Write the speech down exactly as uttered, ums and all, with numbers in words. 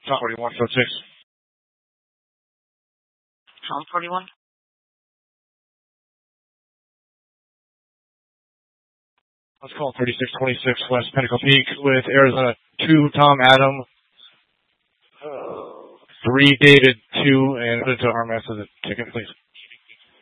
Tom forty-one, code six. Tom forty-one. Let's call thirty-six twenty-six West Pinnacle Peak with Arizona two, Tom Adam, uh, three David two, and put it to our mess of the ticket, please.